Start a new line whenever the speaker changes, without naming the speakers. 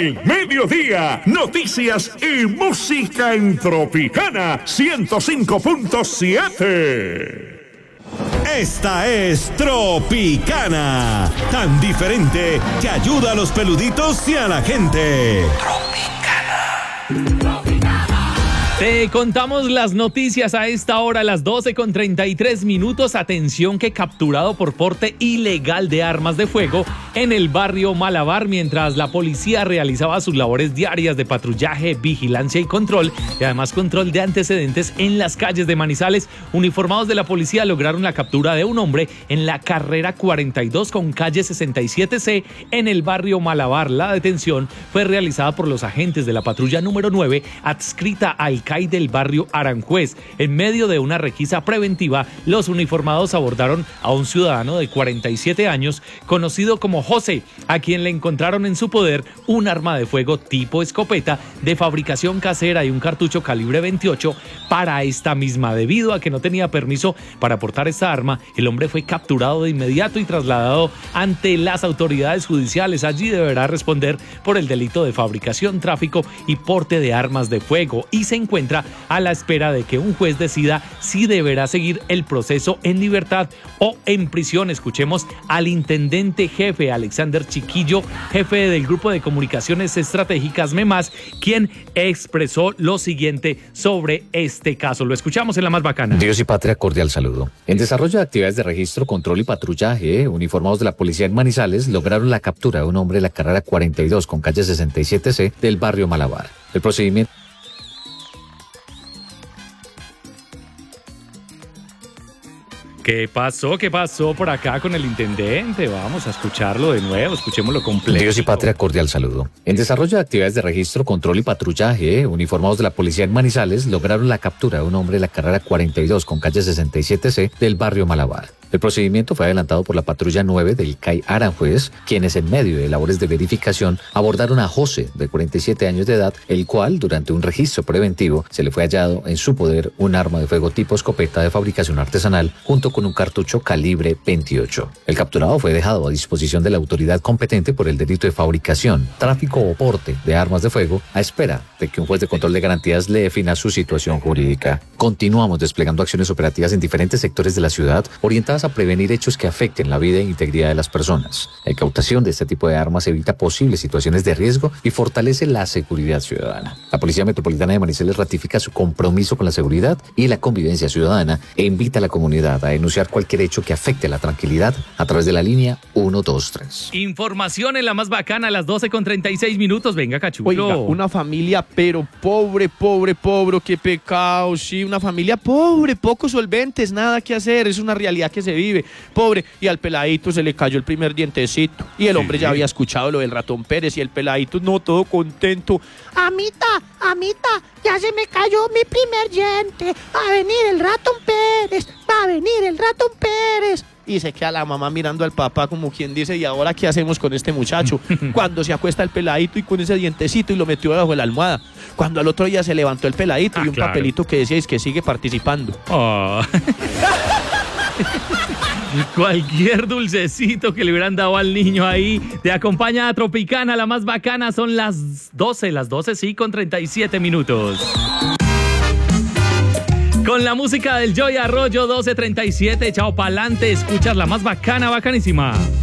Al mediodía, noticias y música en Tropicana 105.7.
Esta es Tropicana, tan diferente que ayuda a los peluditos y a la gente.
Te contamos las noticias a esta hora, las 12:33. Atención, que capturado por porte ilegal de armas de fuego en el barrio Malabar, mientras la policía realizaba sus labores diarias de patrullaje, vigilancia y control, y además control de antecedentes en las calles de Manizales. Uniformados de la policía lograron la captura de un hombre en la carrera 42 con calle 67C en el barrio Malabar. La detención fue realizada por los agentes de la patrulla número 9, adscrita al CAI del barrio Aranjuez. En medio de una requisa preventiva, los uniformados abordaron a un ciudadano de 47 años, conocido como José, a quien le encontraron en su poder un arma de fuego tipo escopeta de fabricación casera y un cartucho calibre 28 para esta misma. Debido a que no tenía permiso para portar esta arma, el hombre fue capturado de inmediato y trasladado ante las autoridades judiciales. Allí deberá responder por el delito de fabricación, tráfico y porte de armas de fuego, y se encuentra a la espera de que un juez decida si deberá seguir el proceso en libertad o en prisión. Escuchemos al intendente jefe Alexander Chiquillo, jefe del Grupo de Comunicaciones Estratégicas MEMAS, quien expresó lo siguiente sobre este caso. Lo escuchamos en La Más Bacana.
Dios y patria, cordial saludo. En desarrollo de actividades de registro, control y patrullaje, uniformados de la policía en Manizales lograron la captura de un hombre en la carrera 42 con calle 67C del barrio Malabar. El procedimiento...
¿Qué pasó por acá con el intendente? Vamos a escucharlo de nuevo, escuchémoslo completo.
Dios y patria, cordial saludo. En desarrollo de actividades de registro, control y patrullaje, uniformados de la policía en Manizales lograron la captura de un hombre en la carrera 42 con calle 67C del barrio Malabar. El procedimiento fue adelantado por la patrulla 9 del CAI Aranjuez, quienes en medio de labores de verificación abordaron a José, de 47 años de edad, el cual, durante un registro preventivo, se le fue hallado en su poder un arma de fuego tipo escopeta de fabricación artesanal, junto con un cartucho calibre 28. El capturado fue dejado a disposición de la autoridad competente por el delito de fabricación, tráfico o porte de armas de fuego, a espera de que un juez de control de garantías le defina su situación jurídica. Continuamos desplegando acciones operativas en diferentes sectores de la ciudad, orientadas a prevenir hechos que afecten la vida e integridad de las personas. La incautación de este tipo de armas evita posibles situaciones de riesgo y fortalece la seguridad ciudadana. La Policía Metropolitana de Manizales ratifica su compromiso con la seguridad y la convivencia ciudadana e invita a la comunidad a denunciar cualquier hecho que afecte la tranquilidad a través de la línea 123.
Información en La Más Bacana a las 12:36. Venga, Cachulo.
Oiga, una familia, pero pobre, qué pecado, sí, una familia pobre, poco solventes, nada que hacer, es una realidad que se vive, pobre, y al peladito se le cayó el primer dientecito, y el hombre ya había escuchado lo del ratón Pérez, y el peladito no, todo contento.
Amita, ya se me cayó mi primer diente, va a venir el ratón Pérez,
Y se queda la mamá mirando al papá como quien dice, ¿y ahora qué hacemos con este muchacho? Cuando se acuesta el peladito y con ese dientecito y lo metió debajo de la almohada. Cuando al otro día se levantó el peladito y un papelito que decía, es que sigue participando.
Oh. Cualquier dulcecito que le hubieran dado al niño ahí. Te acompaña a Tropicana, La Más Bacana. Son las 12, sí, con 37 minutos. Con la música del Joy Arroyo, 12:37. Chao pa'lante. Escuchas La Más Bacana, bacanísima.